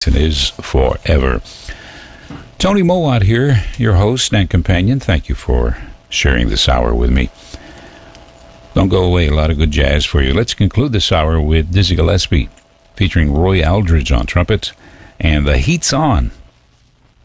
and is forever. Tony Mowat here, your host and companion. Thank you for sharing this hour with me. Don't go away, a lot of good jazz for you. Let's conclude this hour with Dizzy Gillespie, featuring Roy Aldridge on trumpet, and The Heat's On